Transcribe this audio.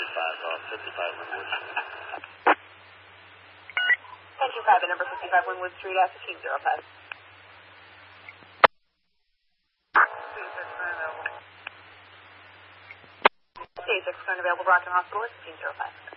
Thank you, private number 55 Wynwood Street, S1505. Day 6 current available, Brockton Hospital, 1505.